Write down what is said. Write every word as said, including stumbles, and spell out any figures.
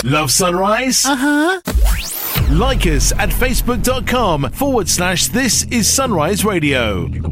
Love Sunrise? Uh-huh. Like us at facebook.com forward slash This Is Sunrise Radio.